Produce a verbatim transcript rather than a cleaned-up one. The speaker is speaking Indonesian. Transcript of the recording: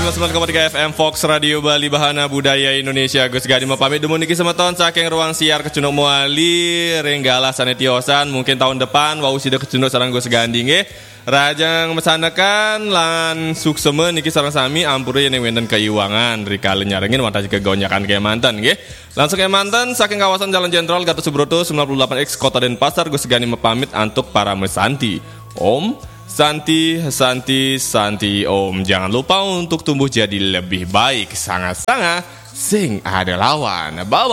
sembilan puluh sembilan koma tiga F M Fox Radio Bali Bahana Budaya Indonesia. Gus Gadi mapamit dumuniki semeton saking ruang siar kecunuk muali renggala sanetiosan mungkin tahun depan wau sida kecunuk sareng Gus Gadi nggih. Rajang mesanakan lan sukseme niki sareng sami ampure yen wenten keiwangan rikale nyarengin wantah kegonyakan kemanten nggih. Langsung kemanten saking kawasan Jalan Jenderal Gatot Subroto sembilan puluh delapan X Kota Denpasar Gus Gadi mapamit untuk para mesanti. Om Santi, Santi, Santi Om. Jangan lupa untuk tumbuh jadi lebih baik. Sangat-sangat sing ada lawan. Bye-bye.